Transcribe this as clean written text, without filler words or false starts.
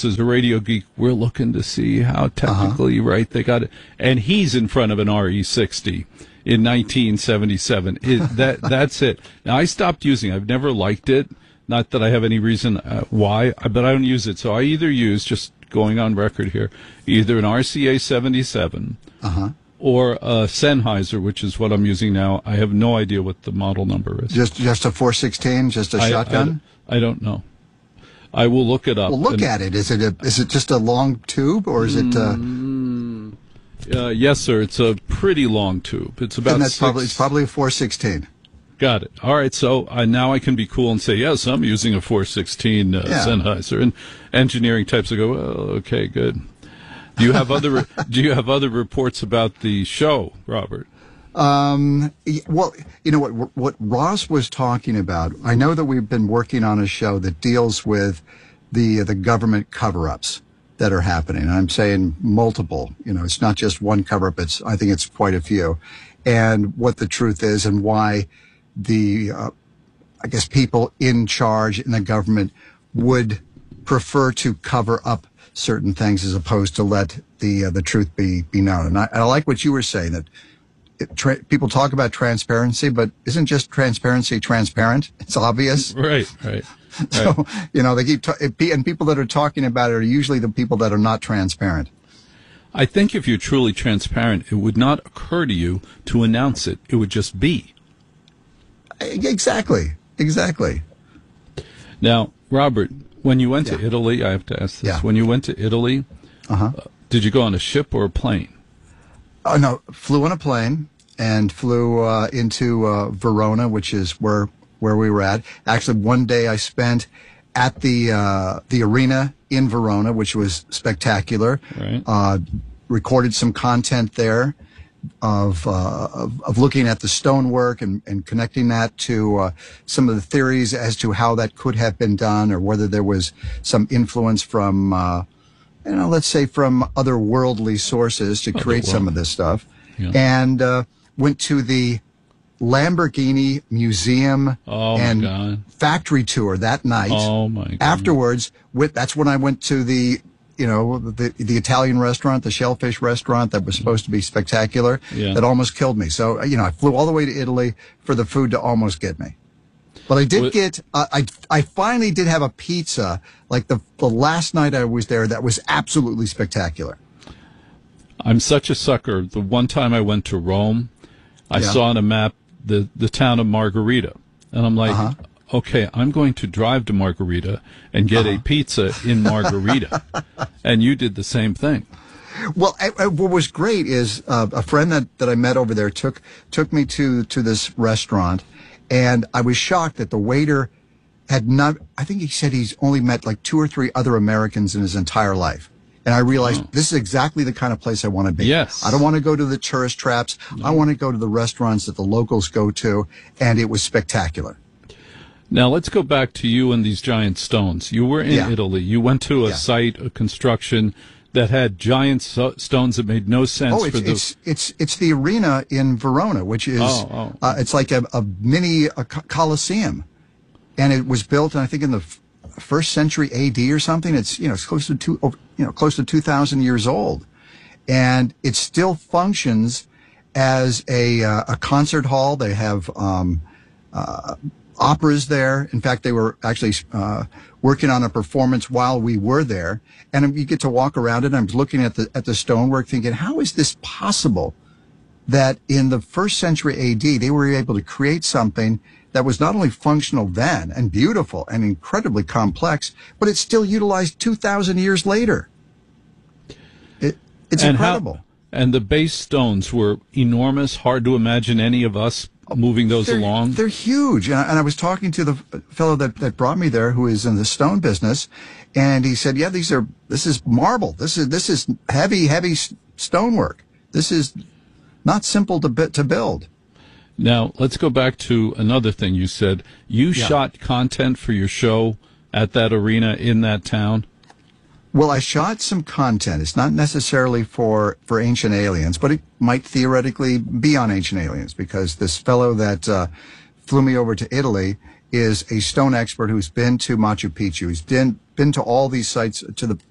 us as a radio geek, we're looking to see how technically right they got it. And he's in front of an RE60 in 1977. That's it. Now, I stopped using it. I've never liked it. Not that I have any reason why, but I don't use it. So I either use, just going on record here, either an RCA 77 or a Sennheiser, which is what I'm using now. I have no idea what the model number is. Just a 416, just a shotgun? I don't know. I will look it up. Well, look at it. Is it just a long tube, or is it? Yes, sir. It's a pretty long tube. It's about. And it's probably a 416. Got it. All right. So now I can be cool and say, yes, I'm using a 416 Sennheiser. And engineering types will go, well, okay, good. Do you have other reports about the show, Robert? Well, you know what Ross was talking about. I know that we've been working on a show that deals with the government cover-ups that are happening. And I'm saying multiple. You know, it's not just one cover-up. I think it's quite a few. And what the truth is and why I guess people in charge in the government would prefer to cover up certain things as opposed to let the truth be known. And I like what you were saying, that people talk about transparency, but isn't just transparency transparent? It's obvious. Right. So, you know, they and people that are talking about it are usually the people that are not transparent. I think if you're truly transparent, it would not occur to you to announce it. It would just be. Exactly. Now, Robert, when you went to Italy, I have to ask this. Yeah. When you went to Italy, did you go on a ship or a plane? Oh, no, flew on a plane and flew into Verona, which is where we were at. Actually, one day I spent at the arena in Verona, which was spectacular. Right. Recorded some content there of looking at the stonework and connecting that to some of the theories as to how that could have been done, or whether there was some influence from let's say from otherworldly sources to create some of this stuff. Yeah. And went to the Lamborghini Museum and factory tour that night. Oh my God. Afterwards, that's when I went to the Italian restaurant, the shellfish restaurant that was supposed to be spectacular, that almost killed me. So, I flew all the way to Italy for the food to almost get me. But I did I finally did have a pizza, like the last night I was there, that was absolutely spectacular. I'm such a sucker. The one time I went to Rome, I saw on a map the town of Margarita. And I'm like, okay, I'm going to drive to Margarita and get a pizza in Margarita. And you did the same thing. Well, what was great is a friend that I met over there took me to this restaurant, and I was shocked that the waiter had not, I think he said he's only met like 2 or 3 other Americans in his entire life. And I realized this is exactly the kind of place I want to be. Yes. I don't want to go to the tourist traps. No. I want to go to the restaurants that the locals go to, and it was spectacular. Now, let's go back to you and these giant stones. You were in Italy. You went to a site, a construction that had giant stones that made no sense. Oh, it's the arena in Verona, which is it's like a mini Colosseum, and it was built, I think, in the first century AD or something. It's it's close to 2,000 years old, and it still functions as a concert hall. They have operas there. In fact, they were actually working on a performance while we were there, and you get to walk around it. I'm looking at the stonework, thinking, how is this possible that in the first century AD they were able to create something that was not only functional then and beautiful and incredibly complex, but it's still utilized 2,000 years later. It's incredible. And the base stones were enormous, hard to imagine any of us moving those along. They're huge. And I was talking to the fellow that brought me there, who is in the stone business, and he said, this is marble. This is heavy stonework. This is not simple to build. Now, let's go back to another thing you said. You shot content for your show at that arena in that town? Well, I shot some content. It's not necessarily for Ancient Aliens, but it might theoretically be on Ancient Aliens, because this fellow that flew me over to Italy is a stone expert who's been to Machu Picchu. He's been to all these sites, to